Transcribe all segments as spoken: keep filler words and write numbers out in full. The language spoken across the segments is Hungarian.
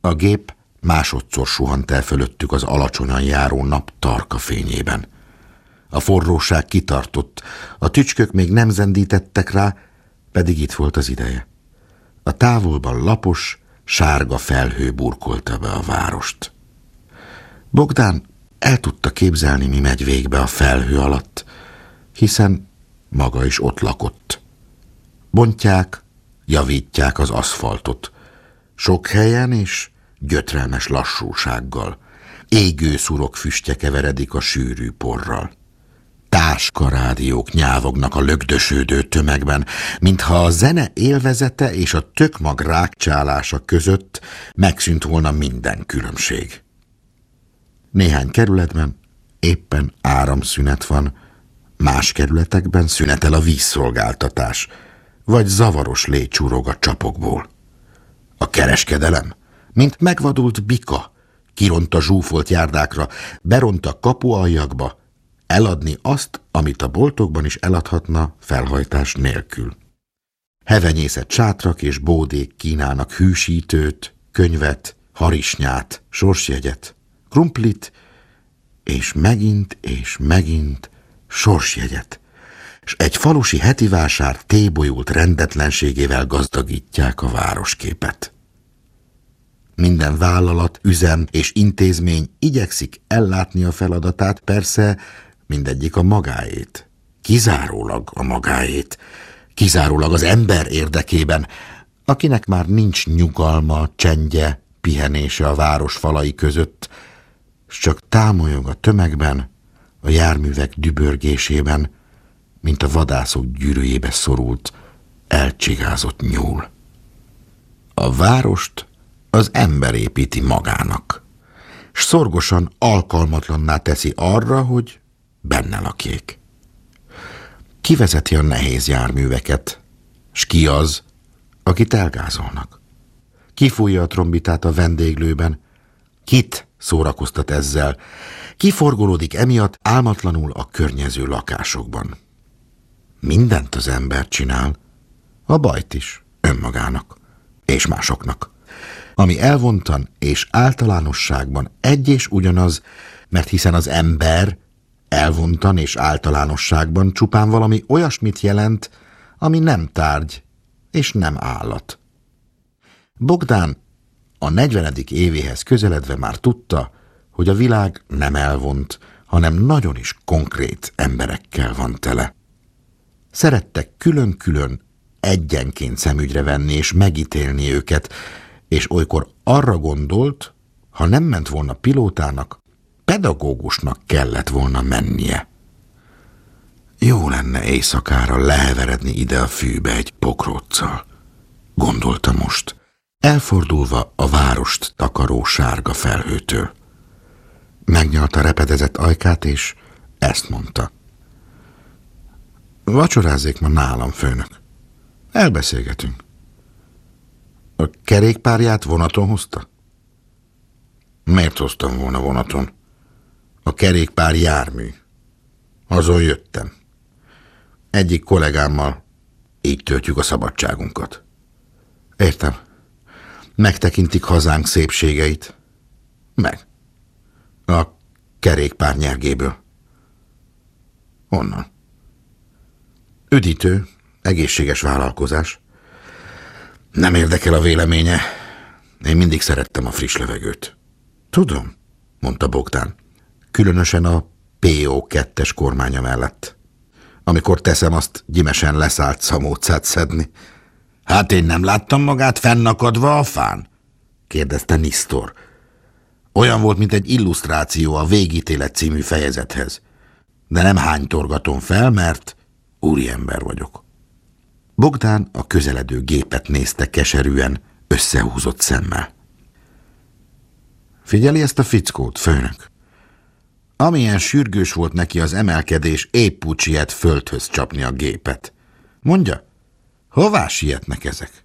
A gép másodszor suhant el fölöttük az alacsonyan járó nap tarka fényében. A forróság kitartott, a tücskök még nem zendítettek rá, pedig itt volt az ideje. A távolban lapos, sárga felhő burkolta be a várost. Bogdán el tudta képzelni, mi megy végbe a felhő alatt, hiszen maga is ott lakott. Bontják, javítják az aszfaltot. Sok helyen és gyötrelmes lassúsággal. Égő szurok füstje keveredik a sűrű porral. Táskarádiók nyávognak a lögdösödő tömegben, mintha a zene élvezete és a tökmag rákcsálása között megszűnt volna minden különbség. Néhány kerületben éppen áramszünet van, más kerületekben szünetel a vízszolgáltatás, vagy zavaros légy csúrog a csapokból. A kereskedelem, mint megvadult bika, kiront a zsúfolt járdákra, beront a kapualjakba, eladni azt, amit a boltokban is eladhatna felhajtás nélkül. Hevenyészet sátrak és bódék kínálnak hűsítőt, könyvet, harisnyát, sorsjegyet, krumplit, és megint és megint sorsjegyet, s egy falusi heti vásár tébolyult rendetlenségével gazdagítják a városképet. Minden vállalat, üzem és intézmény igyekszik ellátni a feladatát, persze mindegyik a magáét, kizárólag a magáét, kizárólag az ember érdekében, akinek már nincs nyugalma, csendje, pihenése a város falai között, s csak támolyog a tömegben, a járművek dübörgésében, mint a vadászok gyűrűjébe szorult, elcsigázott nyúl. A várost az ember építi magának, s szorgosan alkalmatlanná teszi arra, hogy benne lakjék. Ki vezeti a nehéz járműveket, s ki az, akit elgázolnak? Ki fújja a trombitát a vendéglőben? Kit szórakoztat ezzel? Ki forgolódik emiatt álmatlanul a környező lakásokban? Mindent az ember csinál, a bajt is önmagának és másoknak. Ami elvontan és általánosságban egy és ugyanaz, mert hiszen az ember elvontan és általánosságban csupán valami olyasmit jelent, ami nem tárgy és nem állat. Bogdán a negyvenedik évéhez közeledve már tudta, hogy a világ nem elvont, hanem nagyon is konkrét emberekkel van tele. Szerettek külön-külön egyenként szemügyre venni és megítélni őket, és olykor arra gondolt, ha nem ment volna pilótának, pedagógusnak kellett volna mennie. Jó lenne éjszakára leheveredni ide a fűbe egy pokróccal, gondolta most, elfordulva a várost takaró sárga felhőtől. Megnyalta repedezett ajkát, és ezt mondta. Vacsorázzék ma nálam, főnök. Elbeszélgetünk. A kerékpárját vonaton hozta? Miért hoztam volna vonaton? A kerékpár jármű. Azon jöttem. Egyik kollégámmal így töltjük a szabadságunkat. Értem. Megtekintik hazánk szépségeit. Meg. A kerékpár nyergéből. Onnan. Üdítő, egészséges vállalkozás. Nem érdekel a véleménye. Én mindig szerettem a friss levegőt. Tudom, mondta Bogdán. Különösen a pé o kettes kormánya mellett. Amikor teszem, azt gyimesen leszállt szamócát szedni. Hát én nem láttam magát fennakadva a fán? Kérdezte Nisztor. Olyan volt, mint egy illusztráció a Végítélet című fejezethez. De nem hánytorgatom fel, mert úriember vagyok. Bogdán a közeledő gépet nézte keserűen, összehúzott szemmel. Figyeli ezt a fickót, főnök? Amilyen sürgős volt neki az emelkedés, épp úgy siet földhöz csapni a gépet. Mondja, hová sietnek ezek?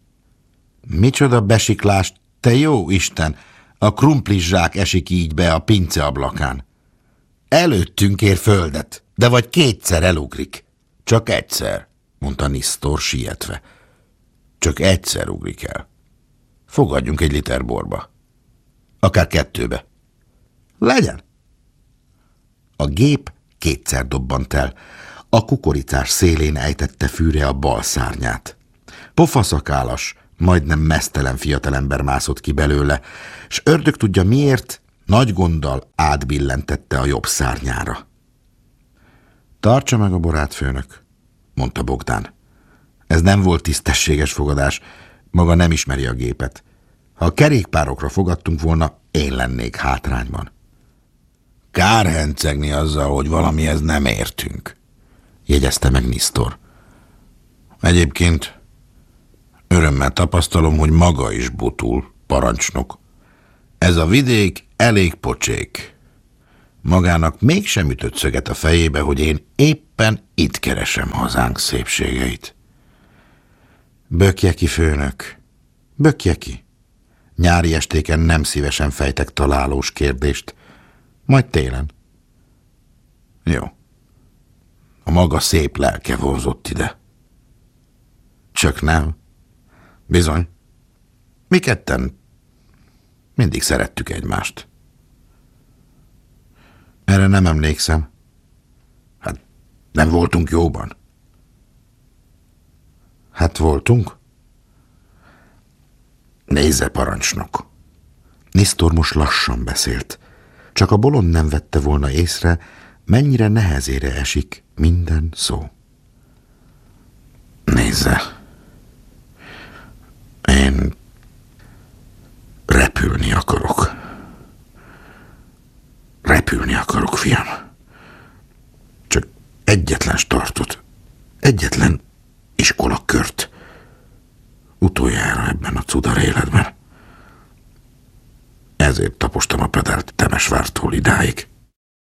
Micsoda besiklást, te jó Isten! A krumplizsák esik így be a pince ablakán. Előttünk ér földet, de vagy kétszer elugrik. Csak egyszer, mondta Nisztor sietve. Csak egyszer ugrik el. Fogadjunk egy liter borba. Akár kettőbe. Legyen. A gép kétszer dobbant el. A kukoricás szélén ejtette fűre a bal szárnyát. Pofaszakálas, majdnem meztelen fiatalember mászott ki belőle, s ördög tudja miért, nagy gonddal átbillentette a jobb szárnyára. Tartsa meg a borát, főnök, mondta Bogdán. Ez nem volt tisztességes fogadás, maga nem ismeri a gépet. Ha a kerékpárokra fogadtunk volna, én lennék hátrányban. Kár hencegni azzal, hogy valamihez nem értünk, jegyezte meg Nisztor. Egyébként örömmel tapasztalom, hogy maga is butul, parancsnok. Ez a vidék elég pocsék. Magának mégsem ütött szöget a fejébe, hogy én éppen itt keresem hazánk szépségeit. Bökje ki, főnök, bökje ki. Nyári estéken nem szívesen fejtek találós kérdést, majd télen. Jó. A maga szép lelke vonzott ide. Csak nem. Bizony. Mi ketten mindig szerettük egymást. Erre nem emlékszem. Hát nem voltunk jóban. Hát voltunk? Nézze, parancsnok. Nisztor most lassan beszélt. Csak a bolond nem vette volna észre, mennyire nehezére esik minden szó. Nézze. Én repülni akarok. Repülni akarok, fiam. Csak egyetlen startot, egyetlen iskolakört. Utoljára ebben a cudar életben. Ezért tapostam a pedált Temesvártól idáig.